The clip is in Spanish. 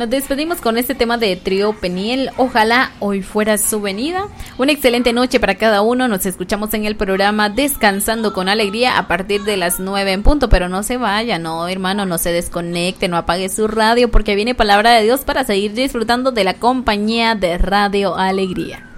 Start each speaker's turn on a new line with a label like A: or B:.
A: Nos despedimos con este tema de Trío Peniel. Ojalá hoy fuera su venida. Una excelente noche para cada uno. Nos escuchamos en el programa Descansando con Alegría a partir de las 9 en punto. Pero no se vaya, no, hermano, no se desconecte, no apague su radio, porque viene palabra de Dios para seguir disfrutando de la compañía de Radio Alegría.